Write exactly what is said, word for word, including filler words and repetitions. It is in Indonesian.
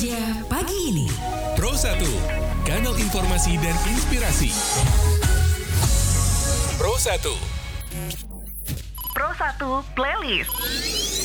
aja pagi ini. Pro satu, kanal informasi dan inspirasi. Pro satu. Pro satu Playlist.